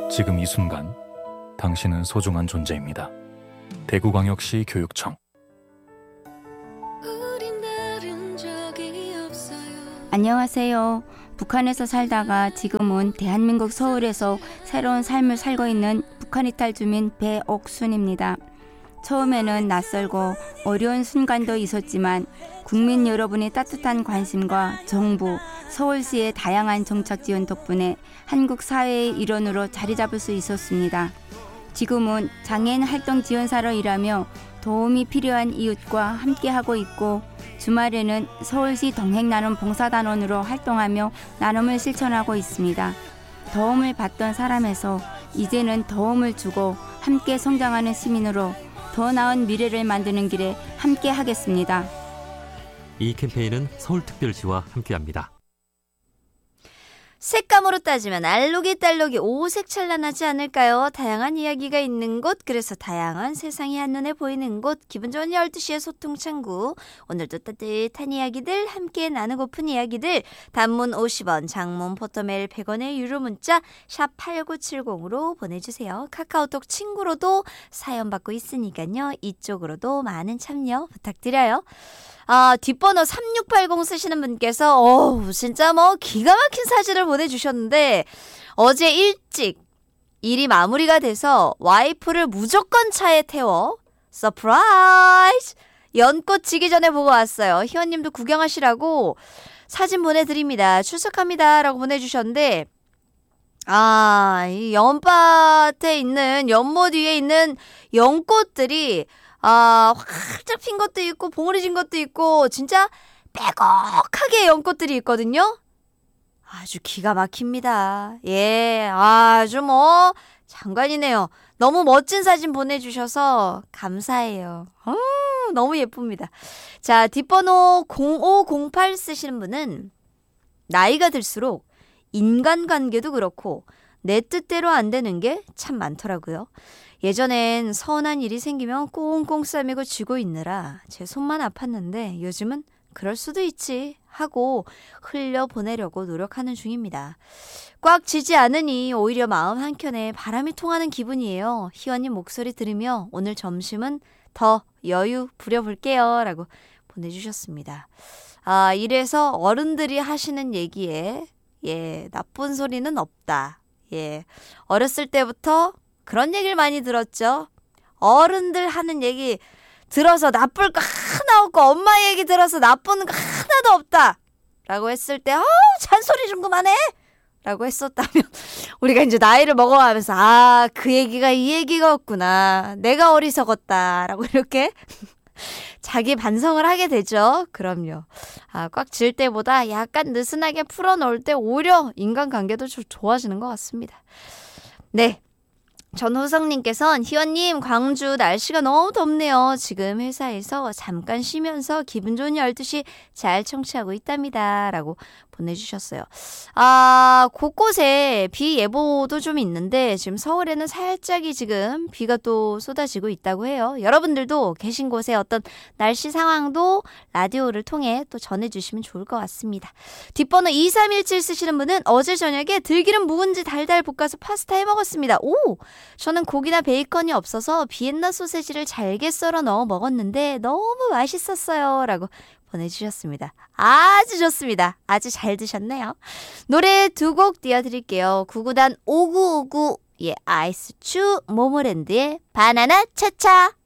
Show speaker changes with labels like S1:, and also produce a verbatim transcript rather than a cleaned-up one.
S1: 지금 이 순간 당신은 소중한 존재입니다. 대구광역시 교육청.
S2: 안녕하세요. 북한에서 살다가 지금은 대한민국 서울에서 새로운 삶을 살고 있는 북한 이탈 주민 배옥순입니다. 처음에는 낯설고 어려운 순간도 있었지만 국민 여러분의 따뜻한 관심과 정부, 서울시의 다양한 정책 지원 덕분에 한국 사회의 일원으로 자리 잡을 수 있었습니다. 지금은 장애인 활동 지원사로 일하며 도움이 필요한 이웃과 함께하고 있고 주말에는 서울시 동행나눔 봉사단원으로 활동하며 나눔을 실천하고 있습니다. 도움을 받던 사람에서 이제는 도움을 주고 함께 성장하는 시민으로 더 나은 미래를 만드는 길에 함께 하겠습니다.
S3: 이 캠페인은 서울특별시와 함께합니다.
S4: 색감으로 따지면 알록이 딸록이 오색찬란하지 않을까요? 다양한 이야기가 있는 곳, 그래서 다양한 세상이 한눈에 보이는 곳, 기분 좋은 열두 시의 소통창구. 오늘도 따뜻한 이야기들, 함께 나누고픈 이야기들, 단문 오십 원, 장문 포토메일 백 원의 유료 문자 샵 팔구칠공으로 보내주세요. 카카오톡 친구로도 사연 받고 있으니까요. 이쪽으로도 많은 참여 부탁드려요. 아, 뒷번호 삼육팔공 쓰시는 분께서 어우 진짜 뭐 기가 막힌 사진을 보내주셨는데, 어제 일찍 일이 마무리가 돼서 와이프를 무조건 차에 태워 서프라이즈 연꽃 지기 전에 보고 왔어요. 희원님도 구경하시라고 사진 보내드립니다. 출석합니다 라고 보내주셨는데, 아, 이 연밭에 있는 연못 위에 있는 연꽃들이 아, 활짝 핀 것도 있고 봉우리진 것도 있고 진짜 빼곡하게 연꽃들이 있거든요. 아주 기가 막힙니다. 예, 아주 뭐 장관이네요. 너무 멋진 사진 보내주셔서 감사해요. 어, 너무 예쁩니다. 자, 뒷번호 공오공팔 쓰시는 분은 나이가 들수록 인간관계도 그렇고 내 뜻대로 안 되는 게 참 많더라고요. 예전엔 서운한 일이 생기면 꽁꽁 싸매고 쥐고 있느라 제 손만 아팠는데 요즘은 그럴 수도 있지 하고 흘려보내려고 노력하는 중입니다. 꽉 쥐지 않으니 오히려 마음 한켠에 바람이 통하는 기분이에요. 희원님 목소리 들으며 오늘 점심은 더 여유 부려볼게요 라고 보내주셨습니다. 아, 이래서 어른들이 하시는 얘기에 예, 나쁜 소리는 없다. 예, 어렸을 때부터 그런 얘기를 많이 들었죠. 어른들 하는 얘기 들어서 나쁠 거 하나 없고 엄마 얘기 들어서 나쁜 거 하나도 없다 라고 했을 때, 아우 잔소리 좀 그만해 라고 했었다면 우리가 이제 나이를 먹어가면서 아, 그 얘기가 이 얘기였구나, 내가 어리석었다 라고 이렇게 자기 반성을 하게 되죠. 그럼요. 아, 꽉 질 때보다 약간 느슨하게 풀어놓을 때 오히려 인간관계도 좀 좋아지는 것 같습니다. 네. 전호성님께서는 희원님, 광주 날씨가 너무 덥네요. 지금 회사에서 잠깐 쉬면서 기분 좋은 열두 시 잘 청취하고 있답니다 라고 보내주셨어요. 아, 곳곳에 비 예보도 좀 있는데 지금 서울에는 살짝이 지금 비가 또 쏟아지고 있다고 해요. 여러분들도 계신 곳에 어떤 날씨 상황도 라디오를 통해 또 전해주시면 좋을 것 같습니다. 뒷번호 이삼일칠 쓰시는 분은 어제 저녁에 들기름 묵은지 달달 볶아서 파스타 해먹었습니다. 오! 저는 고기나 베이컨이 없어서 비엔나 소세지를 잘게 썰어 넣어 먹었는데 너무 맛있었어요 라고 보내주셨습니다. 아주 좋습니다. 아주 잘 드셨네요. 노래 두 곡 띄워드릴게요. 구구단 오구오구, 예, 아이스추 모모랜드의 바나나 차차.